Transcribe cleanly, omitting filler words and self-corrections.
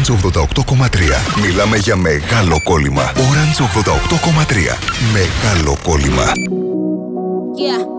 Orange 88,3. Μιλάμε για μεγάλο κόλλημα. Orange 88,3. Μεγάλο κόλλημα. Yeah.